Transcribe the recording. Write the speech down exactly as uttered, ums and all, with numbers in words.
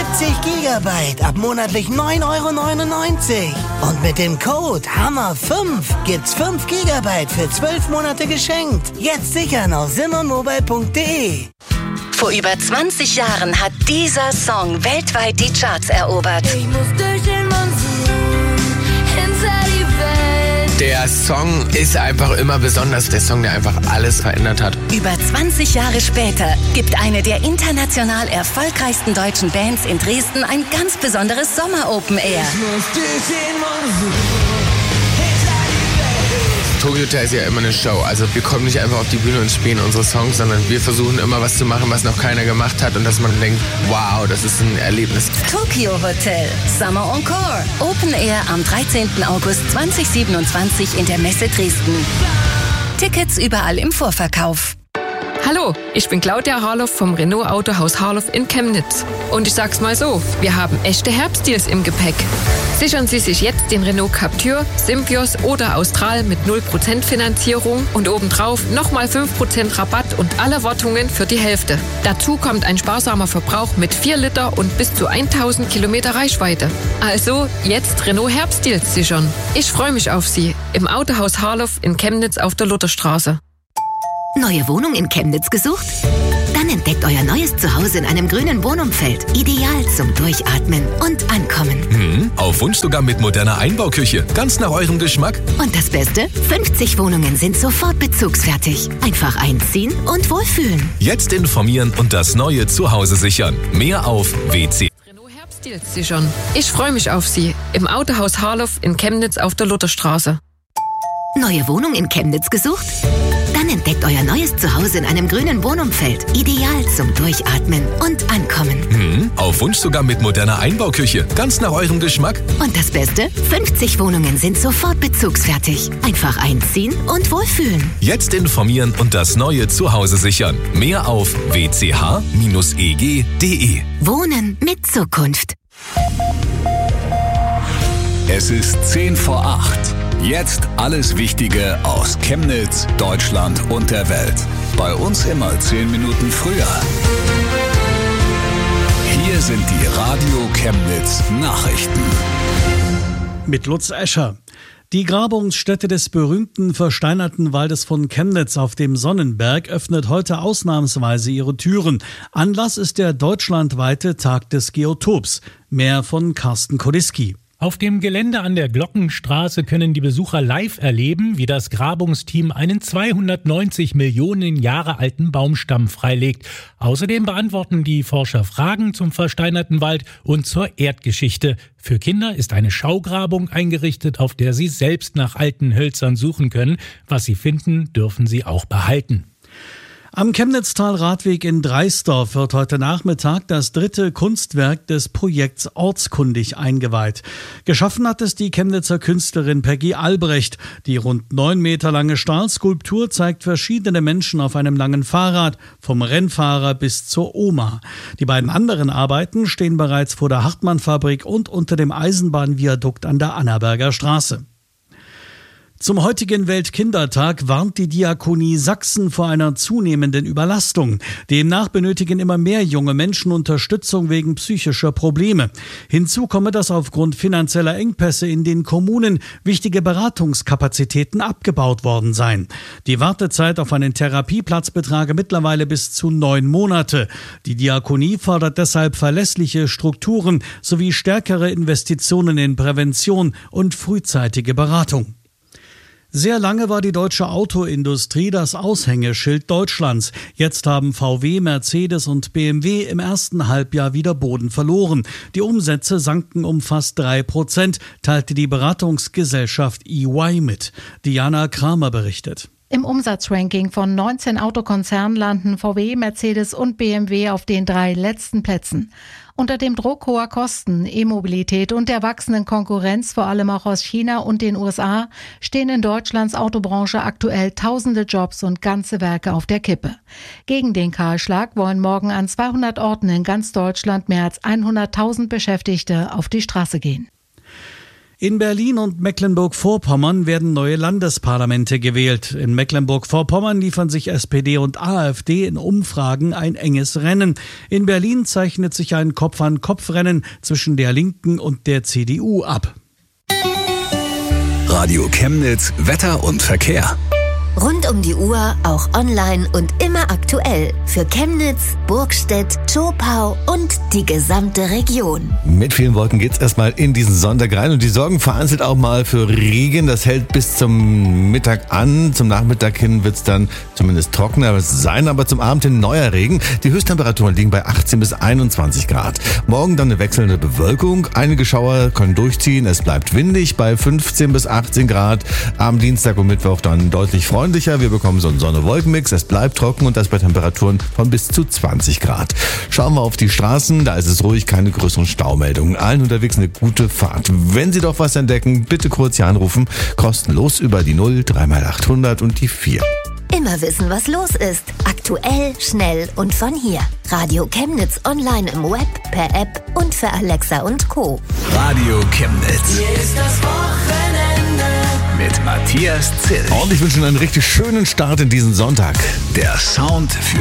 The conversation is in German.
siebzig Gigabyte ab monatlich neun Euro neunundneunzig. Und mit dem Code Hammer fünf gibt's fünf Gigabyte für zwölf Monate geschenkt. Jetzt sichern auf simmermobile punkt de. Vor über zwanzig Jahren hat dieser Song weltweit die Charts erobert. Ich muss durch den Monsun, hinter die Welt. Der Song ist einfach immer besonders. Der Song, der einfach alles verändert hat. Über zwanzig Jahre später gibt eine der international erfolgreichsten deutschen Bands in Dresden ein ganz besonderes Sommer-Open Air. Ich muss durch den Monsun. Tokyo Hotel ist ja immer eine Show. Also wir kommen nicht einfach auf die Bühne und spielen unsere Songs, sondern wir versuchen immer was zu machen, was noch keiner gemacht hat und dass man denkt, wow, das ist ein Erlebnis. Tokyo Hotel Summer Encore. Open Air am dreizehnten August zweitausendsiebenundzwanzig in der Messe Dresden. Tickets überall im Vorverkauf. Hallo, ich bin Claudia Harloff vom Renault Autohaus Harloff in Chemnitz. Und ich sag's mal so, wir haben echte Herbstdeals im Gepäck. Sichern Sie sich jetzt den Renault Captur, Synthios oder Austral mit null Prozent Finanzierung und obendrauf nochmal fünf Prozent Rabatt und alle Wartungen für die Hälfte. Dazu kommt ein sparsamer Verbrauch mit vier Liter und bis zu tausend Kilometer Reichweite. Also jetzt Renault Herbstdeals sichern. Ich freue mich auf Sie im Autohaus Harloff in Chemnitz auf der Lutherstraße. Neue Wohnung in Chemnitz gesucht? Dann entdeckt euer neues Zuhause in einem grünen Wohnumfeld. Ideal zum Durchatmen und Ankommen. Hm, auf Wunsch sogar mit moderner Einbauküche. Ganz nach eurem Geschmack. Und das Beste? fünfzig Wohnungen sind sofort bezugsfertig. Einfach einziehen und wohlfühlen. Jetzt informieren und das neue Zuhause sichern. Mehr auf w c. Renault Herbstdeals sichern. Ich freue mich auf Sie im Autohaus Harloff in Chemnitz auf der Lutherstraße. Neue Wohnung in Chemnitz gesucht? Dann entdeckt euer neues Zuhause in einem grünen Wohnumfeld. Ideal zum Durchatmen und Ankommen. Hm, auf Wunsch sogar mit moderner Einbauküche. Ganz nach eurem Geschmack. Und das Beste? fünfzig Wohnungen sind sofort bezugsfertig. Einfach einziehen und wohlfühlen. Jetzt informieren und das neue Zuhause sichern. Mehr auf w c h bindestrich e g punkt d e. Wohnen mit Zukunft. Es ist zehn vor acht. Jetzt alles Wichtige aus Chemnitz, Deutschland und der Welt. Bei uns immer zehn Minuten früher. Hier sind die Radio Chemnitz Nachrichten. Mit Lutz Escher. Die Grabungsstätte des berühmten versteinerten Waldes von Chemnitz auf dem Sonnenberg öffnet heute ausnahmsweise ihre Türen. Anlass ist der deutschlandweite Tag des Geotops. Mehr von Carsten Kodiski. Auf dem Gelände an der Glockenstraße können die Besucher live erleben, wie das Grabungsteam einen zweihundertneunzig Millionen Jahre alten Baumstamm freilegt. Außerdem beantworten die Forscher Fragen zum versteinerten Wald und zur Erdgeschichte. Für Kinder ist eine Schaugrabung eingerichtet, auf der sie selbst nach alten Hölzern suchen können. Was sie finden, dürfen sie auch behalten. Am Chemnitztal-Radweg in Dreisdorf wird heute Nachmittag das dritte Kunstwerk des Projekts Ortskundig eingeweiht. Geschaffen hat es die Chemnitzer Künstlerin Peggy Albrecht. Die rund neun Meter lange Stahlskulptur zeigt verschiedene Menschen auf einem langen Fahrrad, vom Rennfahrer bis zur Oma. Die beiden anderen Arbeiten stehen bereits vor der Hartmann-Fabrik und unter dem Eisenbahnviadukt an der Annaberger Straße. Zum heutigen Weltkindertag warnt die Diakonie Sachsen vor einer zunehmenden Überlastung. Demnach benötigen immer mehr junge Menschen Unterstützung wegen psychischer Probleme. Hinzu komme, dass aufgrund finanzieller Engpässe in den Kommunen wichtige Beratungskapazitäten abgebaut worden seien. Die Wartezeit auf einen Therapieplatz betrage mittlerweile bis zu neun Monate. Die Diakonie fordert deshalb verlässliche Strukturen sowie stärkere Investitionen in Prävention und frühzeitige Beratung. Sehr lange war die deutsche Autoindustrie das Aushängeschild Deutschlands. Jetzt haben V W, Mercedes und B M W im ersten Halbjahr wieder Boden verloren. Die Umsätze sanken um fast drei Prozent, teilte die Beratungsgesellschaft E Y mit. Diana Kramer berichtet. Im Umsatzranking von neunzehn Autokonzernen landen V W, Mercedes und B M W auf den drei letzten Plätzen. Unter dem Druck hoher Kosten, E-Mobilität und der wachsenden Konkurrenz, vor allem auch aus China und den U S A, stehen in Deutschlands Autobranche aktuell tausende Jobs und ganze Werke auf der Kippe. Gegen den Kahlschlag wollen morgen an zweihundert Orten in ganz Deutschland mehr als hunderttausend Beschäftigte auf die Straße gehen. In Berlin und Mecklenburg-Vorpommern werden neue Landesparlamente gewählt. In Mecklenburg-Vorpommern liefern sich S P D und AfD in Umfragen ein enges Rennen. In Berlin zeichnet sich ein Kopf-an-Kopf-Rennen zwischen der Linken und der C D U ab. Radio Chemnitz, Wetter und Verkehr. Rund um die Uhr, auch online und immer aktuell. Für Chemnitz, Burgstedt, Zschopau und die gesamte Region. Mit vielen Wolken geht's erstmal in diesen Sonntag rein und die sorgen vereinzelt auch mal für Regen. Das hält bis zum Mittag an. Zum Nachmittag hin wird's dann zumindest trockener sein, aber zum Abend hin neuer Regen. Die Höchsttemperaturen liegen bei achtzehn bis einundzwanzig Grad. Morgen dann eine wechselnde Bewölkung. Einige Schauer können durchziehen. Es bleibt windig bei fünfzehn bis achtzehn Grad. Am Dienstag und Mittwoch dann deutlich freundlicher. Wir bekommen so einen Sonne-Wolken-Mix. Es bleibt trocken und das bei Temperaturen von bis zu zwanzig Grad. Schauen wir auf die Straßen. Da ist es ruhig, keine größeren Staumeldungen. Allen unterwegs eine gute Fahrt. Wenn Sie doch was entdecken, bitte kurz hier anrufen. Kostenlos über die null drei mal achthundert und die vier. Immer wissen, was los ist. Aktuell, schnell und von hier. Radio Chemnitz online im Web, per App und für Alexa und Co. Radio Chemnitz. Hier ist das Wochenende mit Matthias Zill. Und ich wünsche Ihnen einen richtig schönen Start in diesen Sonntag. Der Sound für